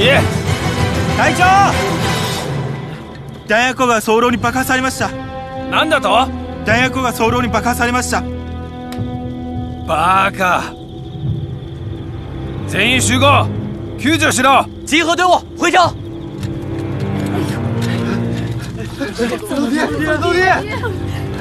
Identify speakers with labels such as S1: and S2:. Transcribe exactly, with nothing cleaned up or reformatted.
S1: 你。
S2: 隊長！弾薬庫が早漏に爆破されました。
S1: なんだと？
S2: 弾薬庫が早漏に爆破されました。
S1: バカ！全員集合，救助しろ！
S3: 集合队伍回城。
S2: 老爹，老爹！